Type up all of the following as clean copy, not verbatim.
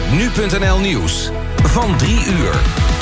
Het Nu.nl Nieuws van 3 uur.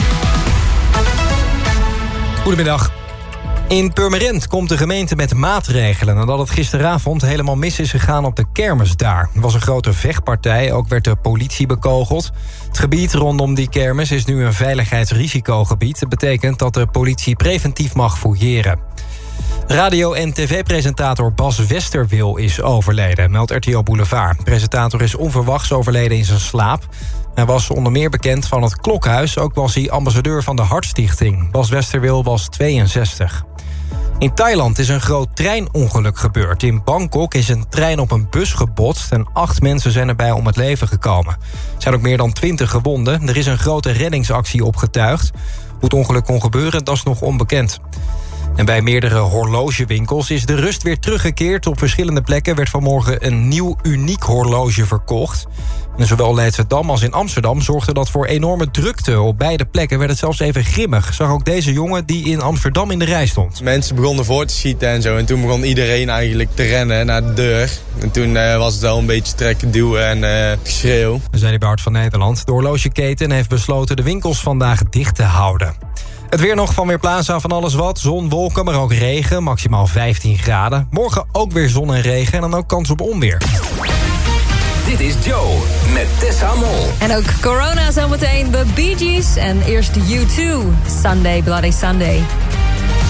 Goedemiddag. In Purmerend komt de gemeente met maatregelen nadat het gisteravond helemaal mis is gegaan op de kermis daar. Er was een grote vechtpartij, ook werd de politie bekogeld. Het gebied rondom die kermis is nu een veiligheidsrisicogebied. Dat betekent dat de politie preventief mag fouilleren. Radio- en tv-presentator Bas Westerwil is overleden, meldt RTL Boulevard. De presentator is onverwachts overleden in zijn slaap. Hij was onder meer bekend van het Klokhuis. Ook was hij ambassadeur van de Hartstichting. Bas Westerwil was 62. In Thailand is een groot treinongeluk gebeurd. In Bangkok is een trein op een bus gebotst en 8 mensen zijn erbij om het leven gekomen. Er zijn ook meer dan 20 gewonden. Er is een grote reddingsactie opgetuigd. Hoe het ongeluk kon gebeuren, dat is nog onbekend. En bij meerdere horlogewinkels is de rust weer teruggekeerd. Op verschillende plekken werd vanmorgen een nieuw uniek horloge verkocht. En zowel Leidschendam als in Amsterdam zorgde dat voor enorme drukte. Op beide plekken werd het zelfs even grimmig. Zag ook deze jongen die in Amsterdam in de rij stond. Mensen begonnen voor te schieten en zo. En toen begon iedereen eigenlijk te rennen naar de deur. En toen was het wel een beetje trekken, duwen en geschreeuw. Zei Bart van Nederland. De horlogeketen heeft besloten de winkels vandaag dicht te houden. Het weer nog van Weerplaza, van alles wat. Zon, wolken, maar ook regen. Maximaal 15 graden. Morgen ook weer zon en regen en dan ook kans op onweer. Dit is Joe met Tessa Mol. En ook corona zometeen, de Bee Gees en eerst U2. Sunday, Bloody Sunday.